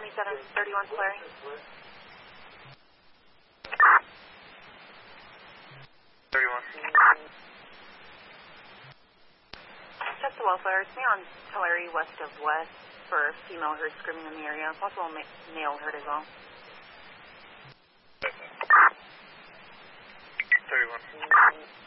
2731 Clary. Check the welfare. It's me on Tulare west of West for a female herd screaming in the area. Possible male herd as well. 31.